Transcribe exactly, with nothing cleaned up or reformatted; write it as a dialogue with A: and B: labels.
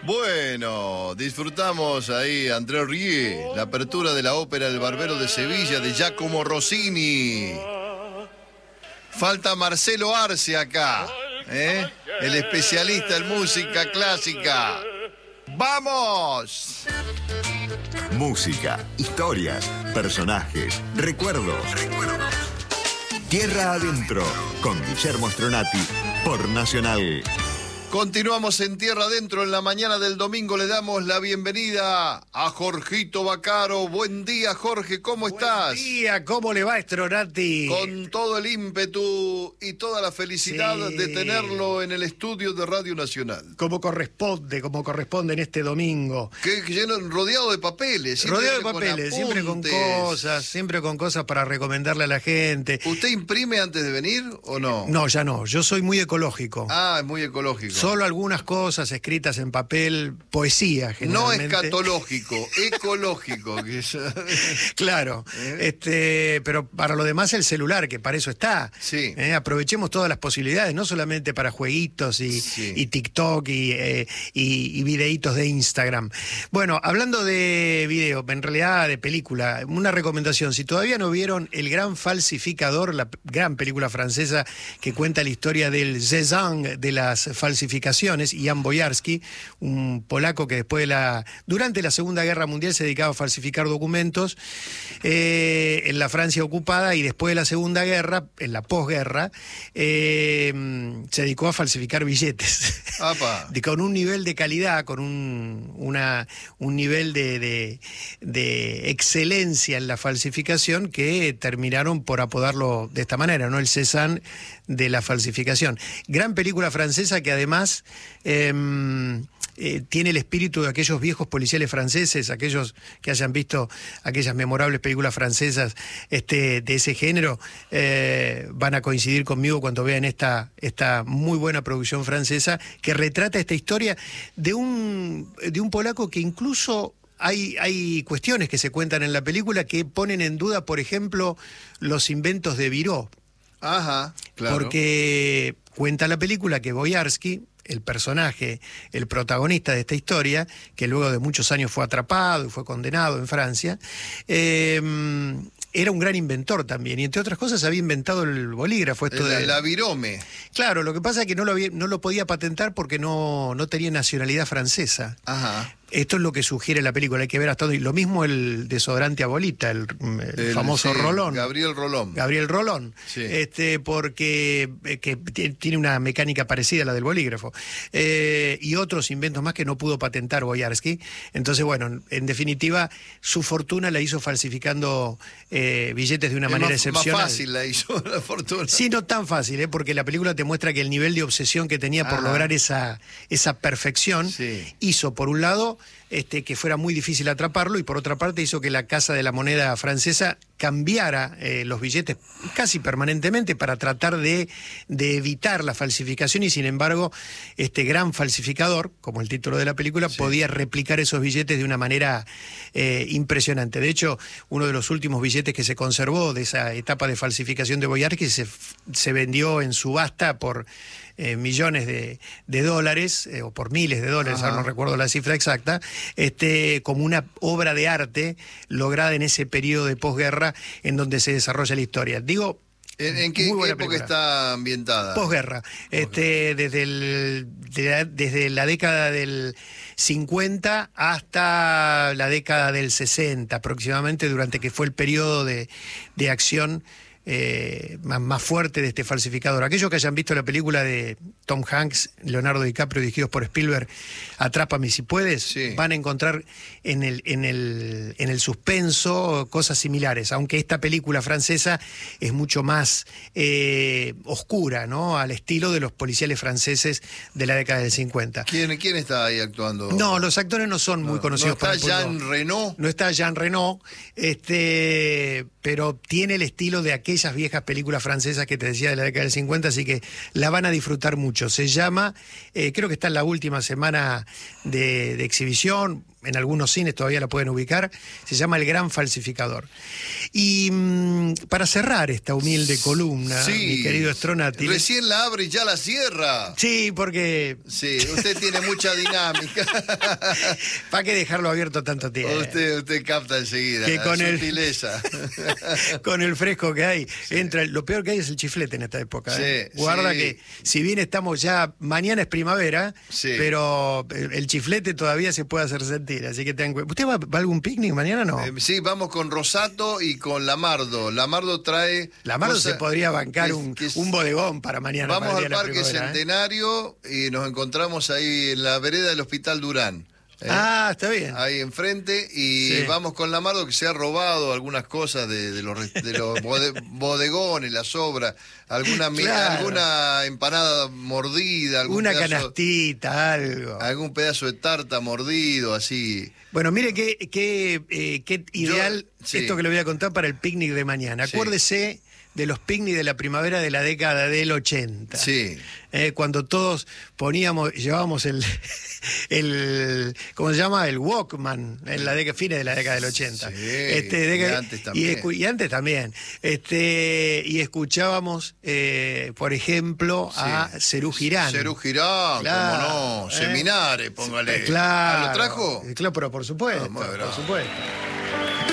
A: Bueno, disfrutamos ahí, André Rieu, la apertura de la ópera El Barbero de Sevilla de Giacomo Rossini. Falta Marcelo Arce acá, ¿eh? El especialista en música clásica. ¡Vamos!
B: Música, historias, personajes, recuerdos. Recuerdos. Tierra Adentro, con Guillermo Stronati, por Nacional.
A: Continuamos en Tierra Adentro. En la mañana del domingo le damos la bienvenida a Jorgito Bacaro. Buen día, Jorge, ¿cómo estás?
C: Buen día, ¿cómo le va, Stronati?
A: Con todo el ímpetu y toda la felicidad
C: sí.
A: de tenerlo en el estudio de Radio Nacional.
C: Como corresponde, como corresponde en este domingo.
A: Que, que lleno, rodeado de papeles.
C: Rodeado de papeles,
A: con
C: siempre con cosas, siempre con cosas para recomendarle a la gente.
A: ¿Usted imprime antes de venir o no?
C: No, ya no, yo soy muy ecológico.
A: Ah, es muy ecológico.
C: Solo algunas cosas escritas en papel, poesía generalmente.
A: No escatológico, ecológico.
C: Claro, ¿Eh? este, pero para lo demás el celular, que para eso está.
A: Sí.
C: ¿Eh? Aprovechemos todas las posibilidades, no solamente para jueguitos y,
A: sí.
C: y TikTok y, eh, y, y videitos de Instagram. Bueno, hablando de video, en realidad de película, una recomendación, si todavía no vieron El Gran Falsificador, la gran película francesa que cuenta la historia del Cézanne de las falsificaciones, Jan Boyarsky, un polaco que después de la, durante la Segunda Guerra Mundial se dedicaba a falsificar documentos eh, en la Francia ocupada, y después de la Segunda Guerra, en la posguerra, eh, se dedicó a falsificar billetes.
A: Apa.
C: Con un nivel de calidad, con un, una, un nivel de, de, de excelencia en la falsificación que terminaron por apodarlo de esta manera, ¿no? El Cézanne de la falsificación. Gran película francesa que además eh, eh, tiene el espíritu de aquellos viejos policiales franceses, aquellos que hayan visto aquellas memorables películas francesas este, de ese género, eh, van a coincidir conmigo cuando vean esta, esta muy buena producción francesa que retrata esta historia de un, de un polaco que incluso... Hay, hay cuestiones que se cuentan en la película que ponen en duda, por ejemplo, los inventos de Viró.
A: Ajá, claro.
C: Porque cuenta la película que Boyarsky, el personaje, el protagonista de esta historia, que luego de muchos años fue atrapado y fue condenado en Francia, eh, era un gran inventor también, y entre otras cosas había inventado el bolígrafo. Esto
A: la,
C: de...
A: la virome.
C: Claro, lo que pasa es que no lo, había, no lo podía patentar porque no, no tenía nacionalidad francesa.
A: Ajá.
C: Esto es lo que sugiere la película, hay que ver hasta dónde. Lo mismo el desodorante a bolita, el, el, el famoso
A: sí,
C: Rolón.
A: Gabriel Rolón.
C: Gabriel Rolón,
A: sí.
C: este, porque eh, que tiene una mecánica parecida a la del bolígrafo. Eh, y otros inventos más que no pudo patentar Boyarsky. Entonces, bueno, en definitiva, su fortuna la hizo falsificando eh, billetes de una
A: es
C: manera
A: más,
C: excepcional.
A: Más fácil la hizo la fortuna.
C: Sí, no tan fácil, ¿eh? Porque la película te muestra que el nivel de obsesión que tenía por
A: Ajá.
C: lograr esa, esa perfección
A: sí.
C: hizo, por un lado, Este, que fuera muy difícil atraparlo, y por otra parte hizo que la Casa de la Moneda francesa cambiara eh, los billetes casi permanentemente para tratar de, de evitar la falsificación, y sin embargo este gran falsificador, como el título de la película, sí. podía replicar esos billetes de una manera eh, impresionante. De hecho, uno de los últimos billetes que se conservó de esa etapa de falsificación de Boyarsky se, se vendió en subasta por Eh, millones de, de dólares, eh, o por miles de dólares, ahora no recuerdo la cifra exacta, este, como una obra de arte lograda en ese periodo de posguerra en donde se desarrolla la historia. Digo,
A: ¿En, en qué, qué época está ambientada?
C: Posguerra, este, desde, el, de la, desde la década del cincuenta hasta la década del sesenta aproximadamente, durante que fue el periodo de, de acción Eh, más, más fuerte de este falsificador. Aquellos que hayan visto la película de Tom Hanks, Leonardo DiCaprio, dirigidos por Spielberg, Atrápame si puedes,
A: sí.
C: van a encontrar en el, en el, en el suspenso cosas similares, aunque esta película francesa es mucho más eh, oscura, ¿no? Al estilo de los policiales franceses de la década del cincuenta.
A: ¿Quién, quién está ahí actuando?
C: No, los actores no son muy
A: no,
C: conocidos.
A: ¿No está Jean Reno?
C: No está Jean Reno, este, pero tiene el estilo de aquel esas viejas películas francesas que te decía de la década del cincuenta, así que la van a disfrutar mucho. Se llama, eh, creo que está en la última semana de, de exhibición, en algunos cines todavía la pueden ubicar, se llama El Gran Falsificador. Y mmm, para cerrar esta humilde columna,
A: sí,
C: mi querido Stronati...
A: Recién la abre y ya la cierra.
C: Sí, porque...
A: Sí, usted tiene mucha dinámica.
C: ¿Para qué dejarlo abierto tanto tiempo?
A: Usted, usted capta enseguida
C: que
A: la
C: con
A: sutileza.
C: El, con el fresco que hay, sí. entra... Lo peor que hay es el chiflete en esta época.
A: Sí,
C: ¿eh? Guarda
A: sí.
C: que, si bien estamos ya... Mañana es primavera,
A: sí.
C: pero el chiflete todavía se puede hacer sentir, así que tengan cuidado. ¿Usted va, va a algún picnic mañana no?
A: Eh, sí, vamos con Rosato y con Lamardo. Lamardo trae...
C: Lamardo
A: cosa,
C: se podría bancar
A: que,
C: un,
A: que es,
C: un bodegón para mañana.
A: Vamos
C: para
A: al Parque Centenario, ¿eh? Y nos encontramos ahí en la vereda del Hospital Durán. ¿Eh?
C: Ah, está bien.
A: Ahí enfrente y sí. Vamos con Lamardo, que se ha robado algunas cosas de, de los, de los bode, bodegones, las sobras, alguna, claro. alguna empanada mordida, algún
C: una
A: pedazo,
C: canastita, algo.
A: Algún pedazo de tarta mordido, así.
C: Bueno, mire qué, qué, eh, qué ideal Yo, sí. esto que le voy a contar para el picnic de mañana.
A: Sí.
C: Acuérdese de los picnics de la primavera de la década del ochenta.
A: Sí.
C: Eh, cuando todos poníamos, llevábamos el, el, ¿cómo se llama? El Walkman en la década, fines de la década del ochenta.
A: Sí,
C: este, década,
A: y antes también.
C: Y, escu, y antes también. Este, y escuchábamos, eh, por ejemplo, sí. a Serú Girán.
A: Serú Girán, claro, cómo no. ¿Eh? Seminares, póngale.
C: Claro.
A: ¿Ah, lo trajo?
C: Claro, pero por supuesto,
A: no,
C: por supuesto.